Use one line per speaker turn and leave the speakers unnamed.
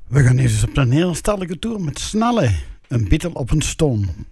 We gaan eens op de Nederlandstalige tour met Snelle, een Beatle op een stoom.